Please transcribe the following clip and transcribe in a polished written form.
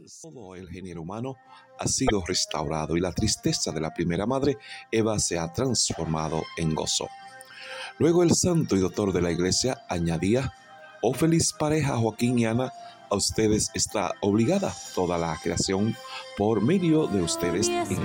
Todo el género humano ha sido restaurado y la tristeza de la primera madre, Eva, se ha transformado en gozo. Luego el santo y doctor de la iglesia añadía: oh feliz pareja Joaquín y Ana, a ustedes está obligada toda la creación por medio de ustedes en